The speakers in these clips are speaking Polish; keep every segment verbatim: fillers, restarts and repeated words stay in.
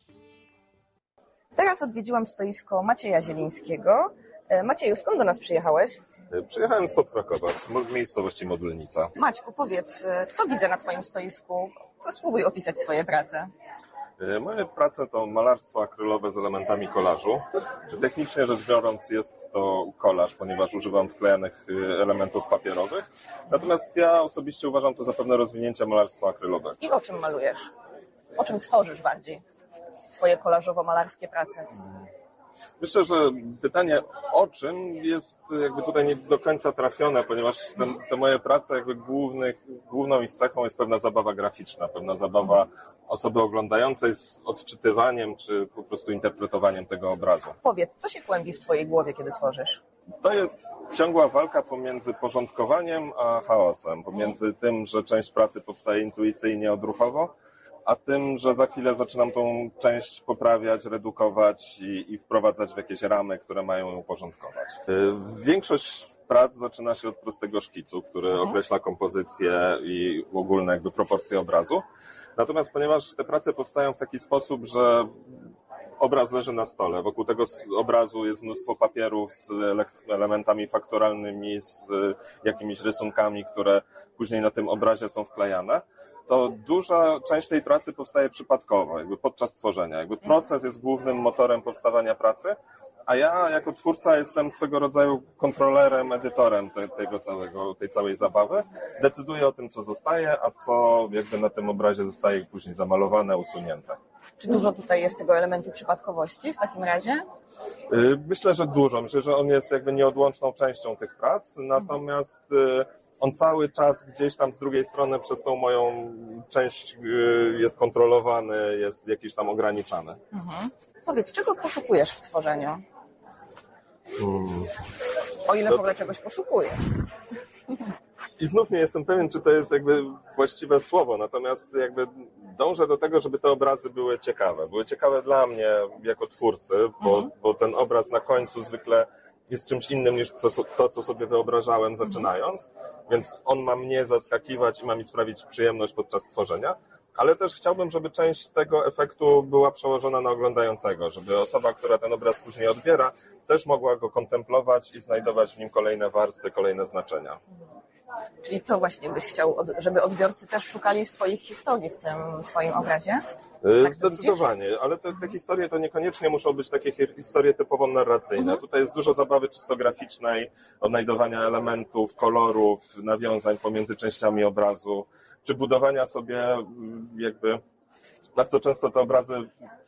Teraz odwiedziłam stoisko Macieja Zielińskiego. Macieju, skąd do nas przyjechałeś? Przyjechałem spod Krakowa, z miejscowości Modlnica. Maćku, powiedz, co widzę na twoim stoisku? Spróbuj opisać swoje prace. Moje prace to malarstwo akrylowe z elementami kolażu. Technicznie rzecz biorąc jest to kolaż, ponieważ używam wklejanych elementów papierowych. Natomiast ja osobiście uważam to za pewne rozwinięcie malarstwa akrylowego. I o czym malujesz? O czym tworzysz bardziej swoje kolażowo-malarskie prace? Myślę, że pytanie o czym jest jakby tutaj nie do końca trafione, ponieważ te, te moje prace jakby głównych, główną ich cechą jest pewna zabawa graficzna, pewna zabawa osoby oglądającej z odczytywaniem czy po prostu interpretowaniem tego obrazu. Powiedz, co się kłębi w twojej głowie, kiedy tworzysz? To jest ciągła walka pomiędzy porządkowaniem a chaosem, pomiędzy tym, że część pracy powstaje intuicyjnie, odruchowo, a tym, że za chwilę zaczynam tą część poprawiać, redukować i, i wprowadzać w jakieś ramy, które mają ją uporządkować. Większość prac zaczyna się od prostego szkicu, który mhm. określa kompozycję i ogólne jakby proporcje obrazu. Natomiast ponieważ te prace powstają w taki sposób, że obraz leży na stole, wokół tego obrazu jest mnóstwo papierów z elementami fakturalnymi, z jakimiś rysunkami, które później na tym obrazie są wklejane, to duża część tej pracy powstaje przypadkowo, jakby podczas tworzenia. Jakby proces jest głównym motorem powstawania pracy, a ja jako twórca jestem swego rodzaju kontrolerem, edytorem te, tego całego, tej całej zabawy. Decyduję o tym, co zostaje, a co jakby na tym obrazie zostaje później zamalowane, usunięte. Czy dużo tutaj jest tego elementu przypadkowości w takim razie? Myślę, że dużo. Myślę, że on jest jakby nieodłączną częścią tych prac, natomiast on cały czas gdzieś tam z drugiej strony przez tą moją część jest kontrolowany, jest jakiś tam ograniczany. Mhm. Powiedz, czego poszukujesz w tworzeniu? Hmm. O ile w ogóle czegoś poszukujesz? I znów nie jestem pewien, czy to jest jakby właściwe słowo, natomiast jakby dążę do tego, żeby te obrazy były ciekawe. Były ciekawe dla mnie jako twórcy, bo, mhm. bo ten obraz na końcu zwykle jest czymś innym niż co, to, co sobie wyobrażałem zaczynając, więc on ma mnie zaskakiwać i ma mi sprawić przyjemność podczas tworzenia, ale też chciałbym, żeby część tego efektu była przełożona na oglądającego, żeby osoba, która ten obraz później odbiera, też mogła go kontemplować i znajdować w nim kolejne warstwy, kolejne znaczenia. Czyli to właśnie byś chciał, żeby odbiorcy też szukali swoich historii w tym twoim obrazie? Tak Zdecydowanie, ale te, te historie to niekoniecznie muszą być takie historie typowo narracyjne. Mhm. Tutaj jest dużo zabawy czysto graficznej, odnajdowania elementów, kolorów, nawiązań pomiędzy częściami obrazu, czy budowania sobie jakby, bardzo często te obrazy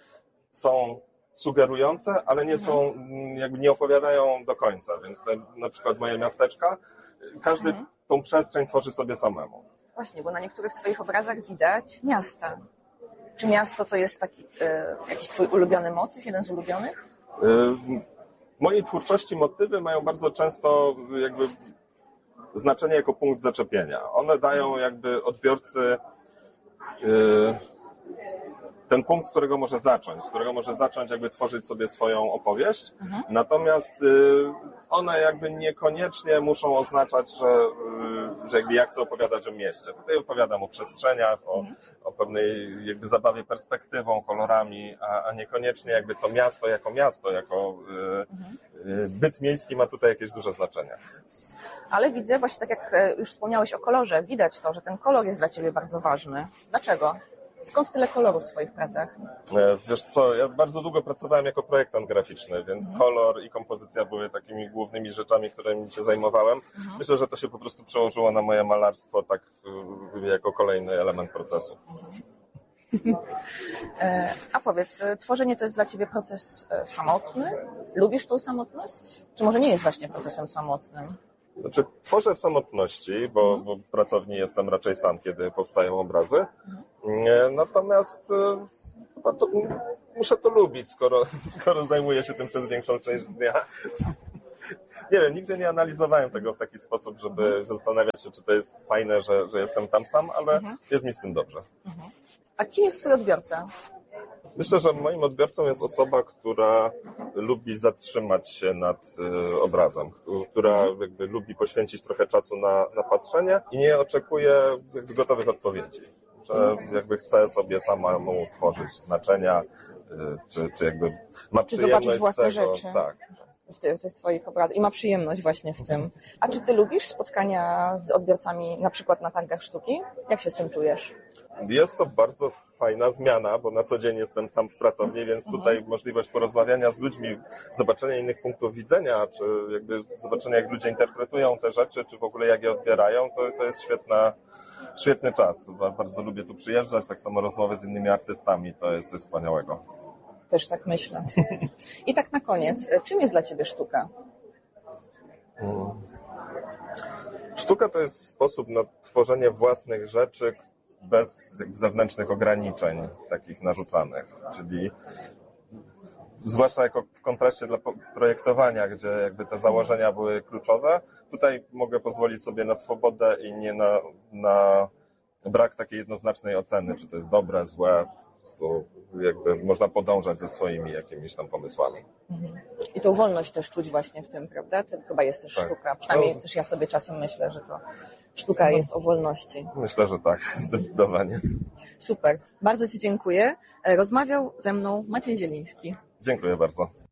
są sugerujące, ale nie są, jakby nie opowiadają do końca, więc te, na przykład moje miasteczka, każdy mhm. tą przestrzeń tworzy sobie samemu. Właśnie, bo na niektórych twoich obrazach widać miasta. Czy miasto to jest taki e, jakiś twój ulubiony motyw, jeden z ulubionych? W mojej twórczości motywy mają bardzo często jakby znaczenie jako punkt zaczepienia. One dają jakby odbiorcy e, ten punkt, z którego może zacząć, z którego może zacząć jakby tworzyć sobie swoją opowieść. Mhm. Natomiast one jakby niekoniecznie muszą oznaczać, że, że jakby ja chcę opowiadać o mieście. Tutaj opowiadam o przestrzeniach, o, mhm. o pewnej jakby zabawie perspektywą, kolorami, a, a niekoniecznie jakby to miasto jako miasto, jako mhm. byt miejski ma tutaj jakieś duże znaczenie. Ale widzę właśnie, tak jak już wspomniałeś o kolorze, widać to, że ten kolor jest dla ciebie bardzo ważny. Dlaczego? Skąd tyle kolorów w twoich pracach? Wiesz co, ja bardzo długo pracowałem jako projektant graficzny, więc mhm. kolor i kompozycja były takimi głównymi rzeczami, którymi się zajmowałem. Mhm. Myślę, że to się po prostu przełożyło na moje malarstwo tak jako kolejny element procesu. Mhm. A powiedz, tworzenie to jest dla ciebie proces samotny? Lubisz tą samotność? Czy może nie jest właśnie procesem samotnym? Znaczy, tworzę w samotności, bo, mhm. bo pracowni jestem raczej sam, kiedy powstają obrazy. Mhm. Natomiast no to, muszę to lubić, skoro, skoro zajmuję się tym przez większą część dnia. Nie wiem, nigdy nie analizowałem tego w taki sposób, żeby mhm. zastanawiać się, czy to jest fajne, że, że jestem tam sam, ale mhm. jest mi z tym dobrze. Mhm. A kim jest twój odbiorca? Myślę, że moim odbiorcą jest osoba, która lubi zatrzymać się nad y, obrazem, która jakby lubi poświęcić trochę czasu na, na patrzenie i nie oczekuje jakby gotowych odpowiedzi, że jakby chce sobie samemu tworzyć znaczenia, czy, czy jakby ma Czy przyjemność zobaczyć własne z tego. rzeczy. Tak. W tych, tych twoich obrazach i ma przyjemność właśnie w tym. A czy ty lubisz spotkania z odbiorcami na przykład na targach sztuki? Jak się z tym czujesz? Jest to bardzo fajna zmiana, bo na co dzień jestem sam w pracowni, więc tutaj mhm. możliwość porozmawiania z ludźmi, zobaczenia innych punktów widzenia, czy jakby zobaczenia, jak ludzie interpretują te rzeczy, czy w ogóle jak je odbierają, to, to jest świetna, świetny czas. Bardzo lubię tu przyjeżdżać, tak samo rozmowy z innymi artystami, to jest coś wspaniałego. Też tak myślę. I tak na koniec, czym jest dla ciebie sztuka? Hmm. Sztuka to jest sposób na tworzenie własnych rzeczy bez zewnętrznych ograniczeń takich narzucanych, czyli zwłaszcza jako w kontraście dla projektowania, gdzie jakby te założenia były kluczowe, tutaj mogę pozwolić sobie na swobodę i nie na, na brak takiej jednoznacznej oceny, czy to jest dobre, złe. To jakby można podążać ze swoimi jakimiś tam pomysłami. I tą wolność też czuć właśnie w tym, prawda? To chyba jest też tak. sztuka. Przynajmniej no. też ja sobie czasem myślę, że to sztuka no. jest o wolności. Myślę, że tak, zdecydowanie. Super. Bardzo ci dziękuję. Rozmawiał ze mną Maciej Zieliński. Dziękuję bardzo.